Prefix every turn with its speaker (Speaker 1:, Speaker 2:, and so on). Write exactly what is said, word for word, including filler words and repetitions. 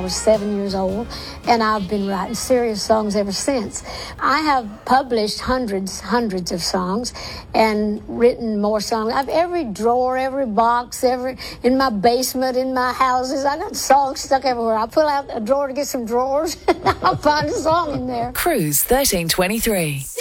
Speaker 1: I was seven years old, and I've been writing serious songs ever since. I have published hundreds, hundreds of songs and written more songs. I've every drawer, every box, every in my basement, in my houses. I got songs stuck everywhere. I pull out a drawer to get some drawers, and I'll find a song in there.
Speaker 2: Cruise thirteen twenty-three.